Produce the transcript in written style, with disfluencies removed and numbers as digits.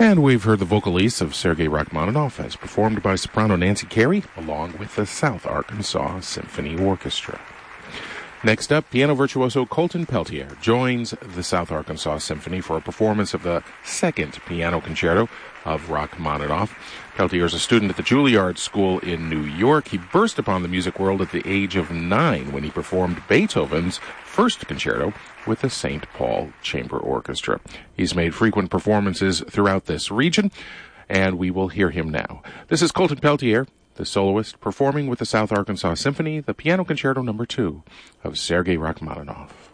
And we've heard the vocalese of Sergei Rachmaninoff as performed by soprano Nancy Carey, along with the South Arkansas Symphony Orchestra. Next up, piano virtuoso Colton Peltier joins the South Arkansas Symphony for a performance of the second piano concerto of Rachmaninoff. Peltier is a student at the Juilliard School in New York. He burst upon the music world at the age of 9 when he performed Beethoven's first concerto with the St. Paul Chamber Orchestra. He's made frequent performances throughout this region, and we will hear him now. This is Colton Peltier, the soloist, performing with the South Arkansas Symphony, the Piano Concerto No. 2 of Sergei Rachmaninoff.